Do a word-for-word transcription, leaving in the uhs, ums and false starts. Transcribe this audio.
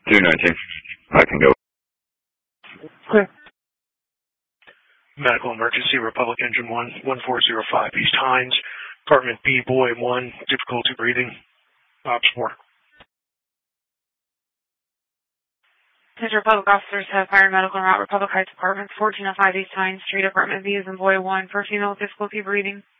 two nineteen. I can go. Okay. Medical emergency, Republic Engine one, one four zero five East Hines, Apartment B, Boy one, difficulty breathing, Ops four. His Republic officers have fire medical route, Republic Heights Apartments, fourteen oh five East Hines Street, Apartment B is in Boy one, for female with difficulty breathing.